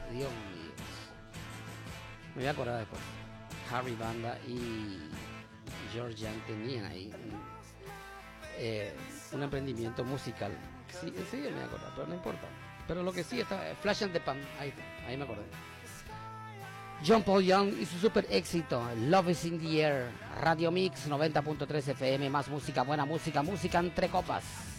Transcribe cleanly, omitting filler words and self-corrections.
Dios mío. Me voy a acordar después. Harry Banda y George Young tenían ahí un emprendimiento musical. Sí, sí, me voy a acordar, pero no importa. Pero lo que sí está, Flash and the Pan, ahí me acordé. John Paul Young y su super éxito, Love is in the Air, Radio Mix 90.3 FM, más música, buena música, música entre copas.